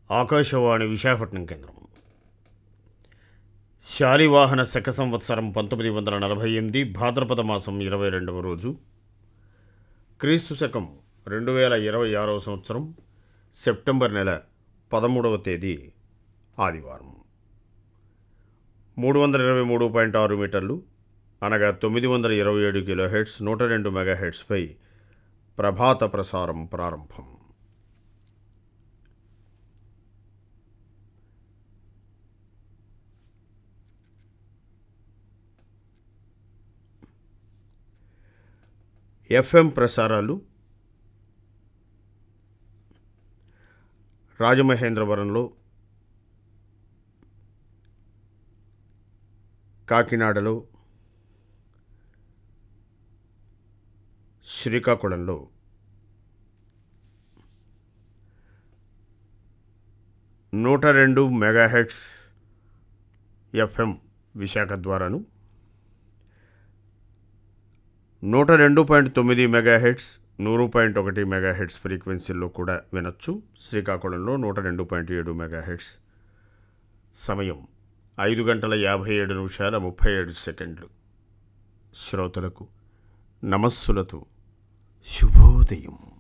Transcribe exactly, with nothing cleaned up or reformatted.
ఆకాశవాణి విశాఖపట్నం కేంద్రం. శాలివాహన శక సంవత్సరం పంతొమ్మిది వందల నలభై ఎనిమిది భాద్రపద మాసం ఇరవై రెండవ రోజు, క్రీస్తు శకం రెండు వేల ఇరవై ఆరవ సంవత్సరం సెప్టెంబర్ నెల పదమూడవ తేదీ ఆదివారం. మూడు వందల ఇరవై మూడు పాయింట్ ఆరు మీటర్లు అనగా తొమ్మిది వందల ఇరవై ఏడు కిలో హెడ్స్ నూట రెండు మెగా హెడ్స్పై ప్రభాత ప్రసారం ప్రారంభం. ఎఫ్ఎం ప్రసారాలు రాజమహేంద్రవరంలో, కాకినాడలో, శ్రీకాకుళంలో, నూట రెండు మెగాహెడ్స్ ఎఫ్ఎం విశాఖ ద్వారాను, నూట రెండు పాయింట్ తొమ్మిది మెగాహెడ్స్ నూరు పాయింట్ ఒకటి మెగాహెడ్స్ ఫ్రీక్వెన్సీల్లో కూడా వినొచ్చు. శ్రీకాకుళంలో నూట రెండు పాయింట్ ఏడు మెగాహెడ్స్. సమయం ఐదు గంటల యాభై ఏడు నిమిషాల ముప్పై ఏడు సెకండ్లు. శ్రోతలకు నమస్సులతో శుభోదయం.